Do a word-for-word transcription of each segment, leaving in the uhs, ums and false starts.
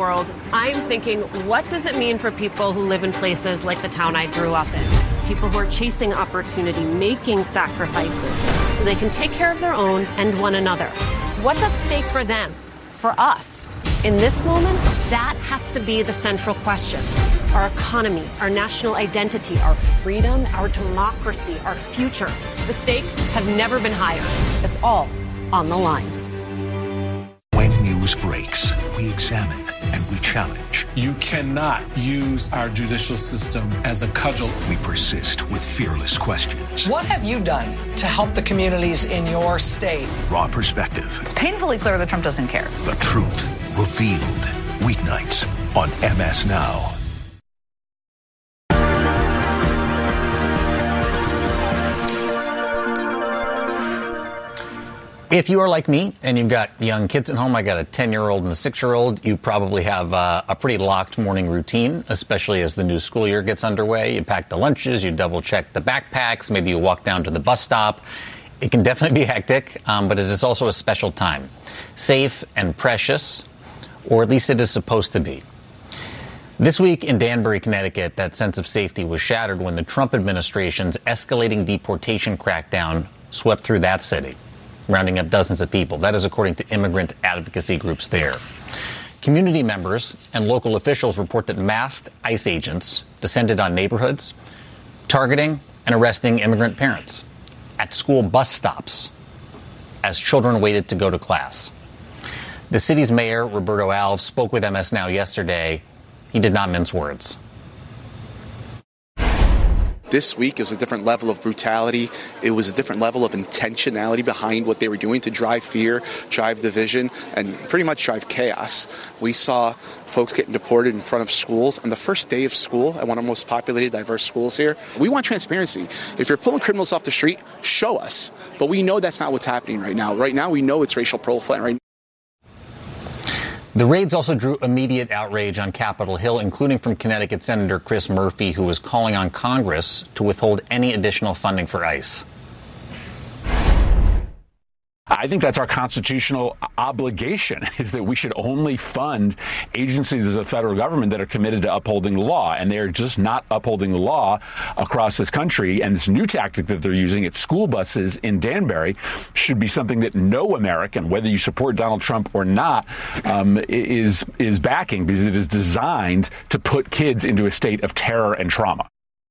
world, I'm thinking, what does it mean for people who live in places like the town I grew up in? People who are chasing opportunity, making sacrifices so they can take care of their own and one another. What's at stake for them, for us? In this moment, that has to be the central question. Our economy, our national identity, our freedom, our democracy, our future. The stakes have never been higher. It's all on the line. When news breaks, we examine and we challenge. You cannot use our judicial system as a cudgel. We persist with fearless questions. What have you done to help the communities in your state? Raw perspective. It's painfully clear that Trump doesn't care. The truth revealed. Weeknights on M S Now. If you are like me and you've got young kids at home, I got a ten-year-old and a six-year-old, you probably have uh, a pretty locked morning routine, especially as the new school year gets underway. You pack the lunches, you double-check the backpacks, maybe you walk down to the bus stop. It can definitely be hectic, um, but it is also a special time. Safe and precious, or at least it is supposed to be. This week in Danbury, Connecticut, that sense of safety was shattered when the Trump administration's escalating deportation crackdown swept through that city, rounding up dozens of people. That is according to immigrant advocacy groups there. Community members and local officials report that masked ICE agents descended on neighborhoods, targeting and arresting immigrant parents at school bus stops as children waited to go to class. The city's mayor, Roberto Alves, spoke with M S Now yesterday. He did not mince words. This week, it was a different level of brutality. It was a different level of intentionality behind what they were doing to drive fear, drive division, and pretty much drive chaos. We saw folks getting deported in front of schools on the first day of school at one of the most populated, diverse schools here. We want transparency. If you're pulling criminals off the street, show us. But we know that's not what's happening right now. Right now, we know it's racial profiling. Right now. The raids also drew immediate outrage on Capitol Hill, including from Connecticut Senator Chris Murphy, who was calling on Congress to withhold any additional funding for ICE. I think that's our constitutional obligation, is that we should only fund agencies of the federal government that are committed to upholding the law. And they're just not upholding the law across this country. And this new tactic that they're using at school buses in Danbury should be something that no American, whether you support Donald Trump or not, um, is is backing, because it is designed to put kids into a state of terror and trauma.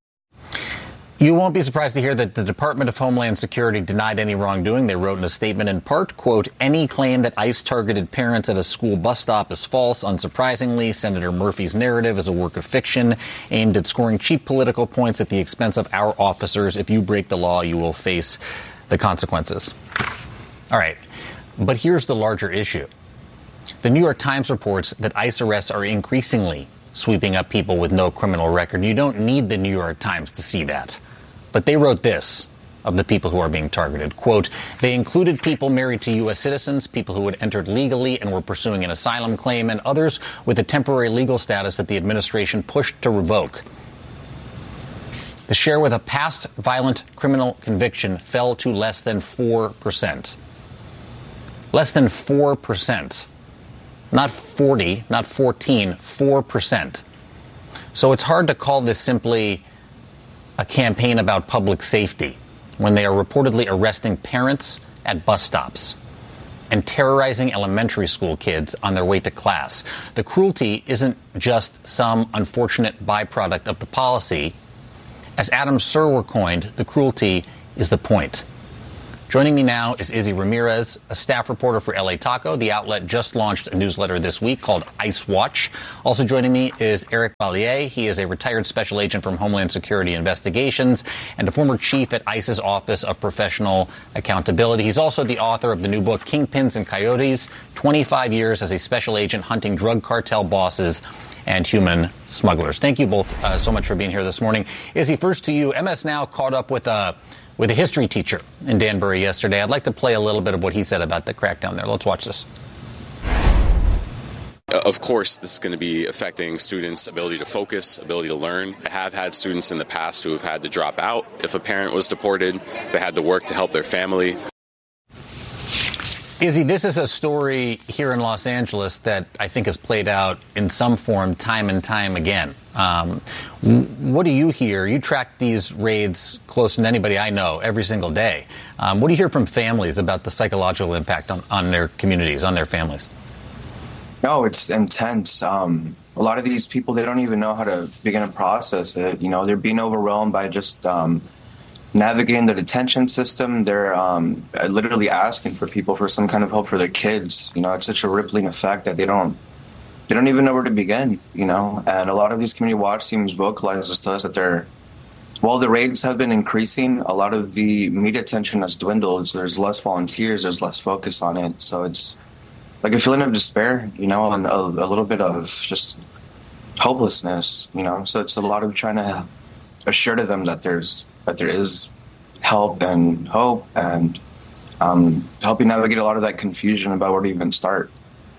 You won't be surprised to hear that the Department of Homeland Security denied any wrongdoing. They wrote in a statement in part, quote, any claim that ICE targeted parents at a school bus stop is false. Unsurprisingly, Senator Murphy's narrative is a work of fiction aimed at scoring cheap political points at the expense of our officers. If you break the law, you will face the consequences. All right. But here's the larger issue. The New York Times reports that ICE arrests are increasingly sweeping up people with no criminal record. You don't need the New York Times to see that. But they wrote this of the people who are being targeted. Quote, they included people married to U S citizens, people who had entered legally and were pursuing an asylum claim, and others with a temporary legal status that the administration pushed to revoke. The share with a past violent criminal conviction fell to less than four percent. Less than four percent. Not forty, not fourteen, four percent. So it's hard to call this simply a campaign about public safety when they are reportedly arresting parents at bus stops and terrorizing elementary school kids on their way to class. The cruelty isn't just some unfortunate byproduct of the policy. As Adam Serwer coined, the cruelty is the point. Joining me now is Izzy Ramirez, a staff reporter for L A Taco. The outlet just launched a newsletter this week called ICE Watch. Also joining me is Eric Vallier. He is a retired special agent from Homeland Security Investigations and a former chief at ICE's Office of Professional Accountability. He's also the author of the new book, Kingpins and Coyotes, twenty-five years as a special agent hunting drug cartel bosses and human smugglers. Thank you both uh, so much for being here this morning. Izzy, first to you. M S Now caught up with a with a history teacher in Danbury yesterday. I'd like to play a little bit of what he said about the crackdown there. Let's watch this. Of course, this is going to be affecting students' ability to focus, ability to learn. I have had students in the past who have had to drop out if a parent was deported. They had to work to help their family. Izzy, this is a story here in Los Angeles that I think has played out in some form time and time again. Um, what do you hear? You track these raids closer than anybody I know every single day. Um, what do you hear from families about the psychological impact on, on their communities, on their families? No, it's intense. Um, a lot of these people, they don't even know how to begin to process it. You know, they're being overwhelmed by just um, navigating the detention system. They're um, literally asking for people for some kind of help for their kids. You know, it's such a rippling effect that they don't they don't even know where to begin, you know. And a lot of these community watch teams vocalizes to us that they're, while the raids have been increasing, a lot of the media attention has dwindled. So there's less volunteers, there's less focus on it. So it's like a feeling of despair, you know, and a, a little bit of just hopelessness, you know. So it's a lot of trying to assure to them that there's that there is help and hope, and um, helping navigate a lot of that confusion about where to even start.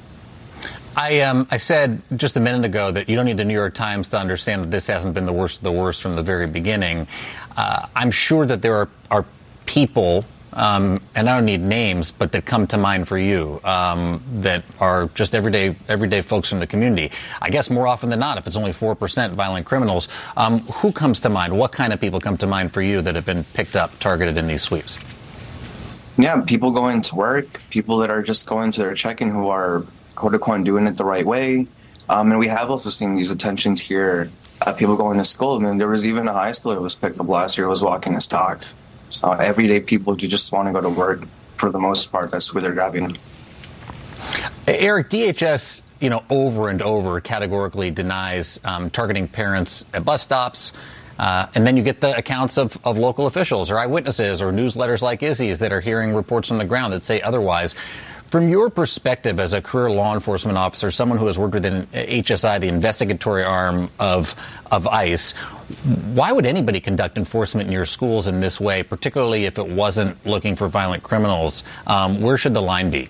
I um, I said just a minute ago that you don't need the New York Times to understand that this hasn't been the worst of the worst from the very beginning. Uh, I'm sure that there are, are people, um, and I don't need names, but that come to mind for you, um, that are just everyday everyday folks from the community. I guess more often than not, if it's only four percent violent criminals, um, who comes to mind? What kind of people come to mind for you that have been picked up, targeted in these sweeps? Yeah, people going to work, people that are just going to their check-in who are, quote-unquote, doing it the right way. Um, and we have also seen these attentions here, uh, people going to school. I mean, there was even a high schooler that was picked up last year who was walking his dog. So everyday people do just want to go to work for the most part. That's where they're grabbing. Eric, D H S, you know, over and over categorically denies um, targeting parents at bus stops. Uh, and then you get the accounts of, of local officials or eyewitnesses or newsletters like Izzy's that are hearing reports on the ground that say otherwise. From your perspective as a career law enforcement officer, someone who has worked within H S I, the investigatory arm of of ICE, why would anybody conduct enforcement in your schools in this way, particularly if it wasn't looking for violent criminals? Um, where should the line be?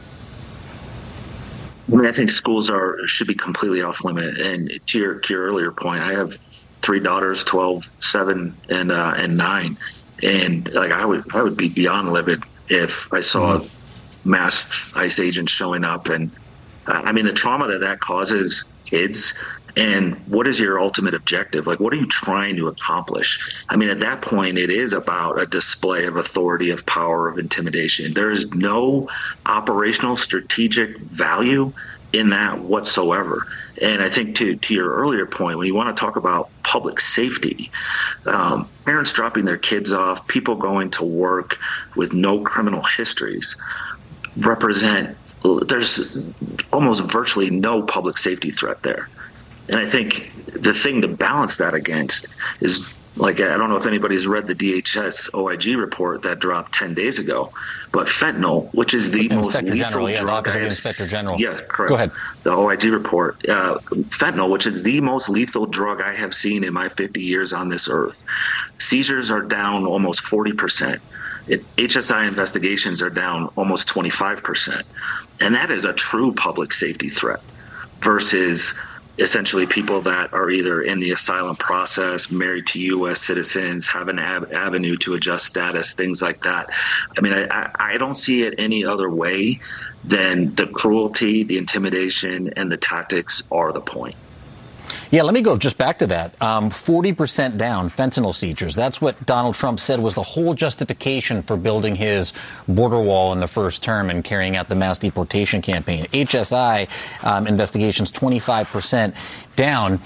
I mean, I think schools are should be completely off limit. And to your to your earlier point, I have three daughters, twelve, seven, and uh, and nine, and like I would I would be beyond livid if I saw mm-hmm. masked ICE agents showing up. And uh, I mean, the trauma that that causes kids, and what is your ultimate objective? Like, what are you trying to accomplish? I mean, at that point, it is about a display of authority, of power, of intimidation. There is no operational strategic value in that whatsoever. And I think to, to your earlier point, when you want to talk about public safety, um, parents dropping their kids off, people going to work with no criminal histories, represent, there's almost virtually no public safety threat there. And I think the thing to balance that against is, like, I don't know if anybody's read the D H S O I G report that dropped ten days ago, but fentanyl, which is the Inspector most lethal General, yeah, drug. the Office of the Inspector General. Yeah, correct. Go ahead. The O I G report. Uh, fentanyl, which is the most lethal drug I have seen in my fifty years on this earth. Seizures are down almost forty percent. It, H S I investigations are down almost twenty-five percent. And that is a true public safety threat versus essentially people that are either in the asylum process, married to U S citizens, have an av- avenue to adjust status, things like that. I mean, I, I don't see it any other way than the cruelty, the intimidation, and the tactics are the point. Yeah, let me go just back to that. Um, forty percent down fentanyl seizures. That's what Donald Trump said was the whole justification for building his border wall in the first term and carrying out the mass deportation campaign. H S I um, investigations twenty-five percent down.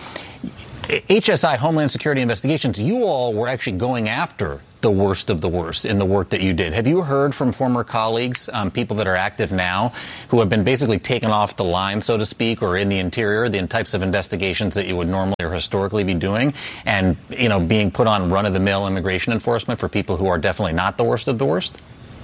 H S I, Homeland Security Investigations, you all were actually going after the worst of the worst in the work that you did. Have you heard from former colleagues, um, people that are active now, who have been basically taken off the line, so to speak, or in the interior, the types of investigations that you would normally or historically be doing, and, you know, being put on run-of-the-mill immigration enforcement for people who are definitely not the worst of the worst?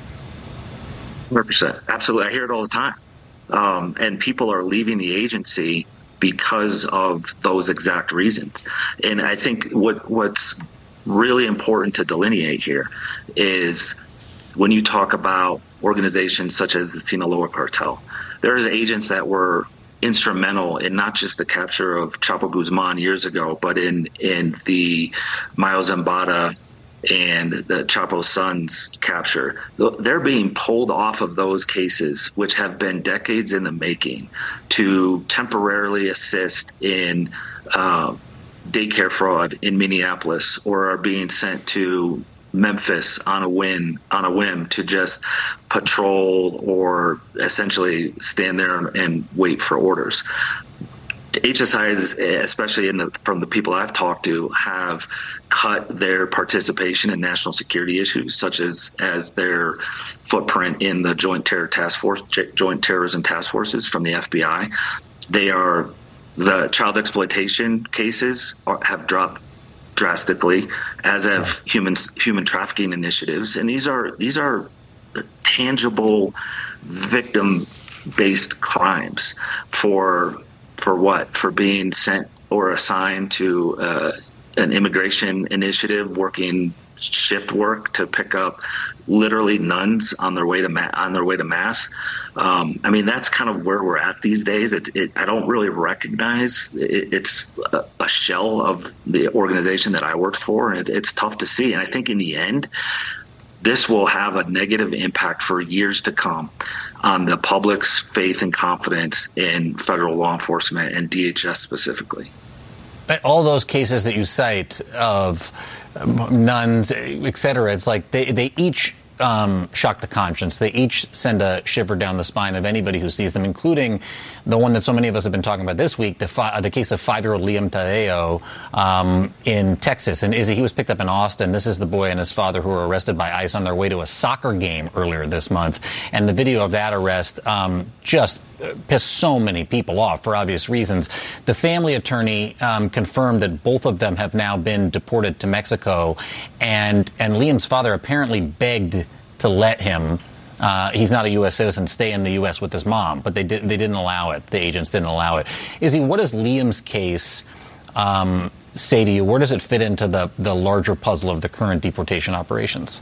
one hundred percent. Absolutely. I hear it all the time. Um, and people are leaving the agency because of those exact reasons. And I think what what's really important to delineate here is when you talk about organizations such as the Sinaloa cartel, there's agents that were instrumental in not just the capture of Chapo Guzman years ago, but in in the Mayo Zambada and the Chapo Sons capture, they're being pulled off of those cases, which have been decades in the making, to temporarily assist in uh, daycare fraud in Minneapolis, or are being sent to Memphis on a whim, on a whim to just patrol or essentially stand there and wait for orders. H S Is, especially in the, from the people I've talked to, have cut their participation in national security issues, such as as their footprint in the Joint Terror Task Force, Joint Terrorism Task Forces from the F B I. They are the child exploitation cases are, have dropped drastically, as have human human trafficking initiatives, and these are these are tangible victim-based crimes for. For what? For being sent or assigned to uh, an immigration initiative, working shift work to pick up literally nuns on their way to ma- on their way to mass. Um, I mean, that's kind of where we're at these days. It, it, I don't really recognize it, it's a, a shell of the organization that I worked for, and it, it's tough to see. And I think in the end, this will have a negative impact for years to come on the public's faith and confidence in federal law enforcement and D H S specifically. All those cases that you cite of nuns, et cetera, it's like they, they each um, shock the conscience. They each send a shiver down the spine of anybody who sees them, including the one that so many of us have been talking about this week, the, fi- the case of five-year-old Liam Tadeo um, in Texas. And Izzy, he was picked up in Austin. This is the boy and his father who were arrested by ICE on their way to a soccer game earlier this month. And the video of that arrest um, just pissed so many people off for obvious reasons. The family attorney um, confirmed that both of them have now been deported to Mexico, and and Liam's father apparently begged to let him. Uh, he's not a U S citizen, stay in the U S with his mom, but they did they didn't allow it. The agents didn't allow it. Izzy, what does Liam's case um, say to you? Where does it fit into the the larger puzzle of the current deportation operations?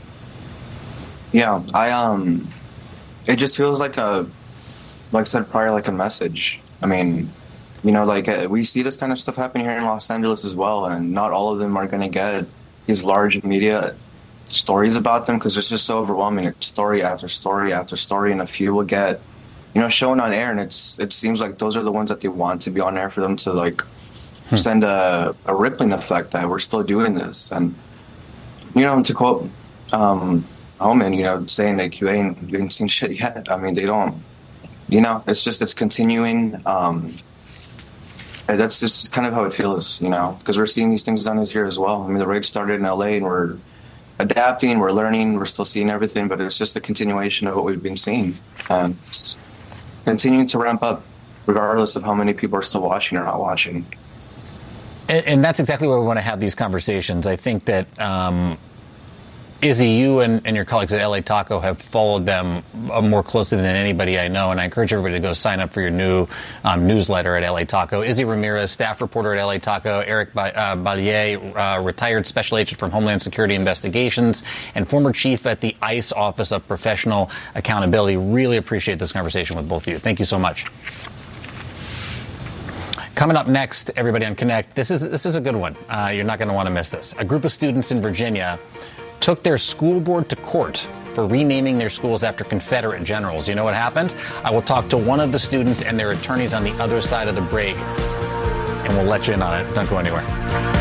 Yeah, I um, it just feels like a. Like I said prior, like a message. I mean, you know, like uh, we see this kind of stuff happen here in Los Angeles as well, and not all of them are going to get these large media stories about them because it's just so overwhelming. It's story after story after story, and a few will get, you know, shown on air, and it's it seems like those are the ones that they want to be on air for them to like hmm. send a, a rippling effect that we're still doing this. And you know, to quote um, Homan, you know, saying like you ain't you ain't seen shit yet. I mean, they don't. You know, it's just, it's continuing. Um, and that's just kind of how it feels, you know, because we're seeing these things done here as well. I mean, the raid started in L A and we're adapting, we're learning, we're still seeing everything, but it's just a continuation of what we've been seeing. And it's continuing to ramp up, regardless of how many people are still watching or not watching. And, and that's exactly where we want to have these conversations. I think that, um, Izzy, you and, and your colleagues at L A Taco have followed them more closely than anybody I know, and I encourage everybody to go sign up for your new um, newsletter at L A Taco. Izzy Ramirez, staff reporter at L A Taco, Eric ba- uh, Ballier, uh, retired special agent from Homeland Security Investigations, and former chief at the ICE Office of Professional Accountability. Really appreciate this conversation with both of you. Thank you so much. Coming up next, everybody on Connect, this is this is a good one. Uh, you're not going to want to miss this. A group of students in Virginia took their school board to court for renaming their schools after Confederate generals. You know what happened? I will talk to one of the students and their attorneys on the other side of the break, and we'll let you in on it. Don't go anywhere.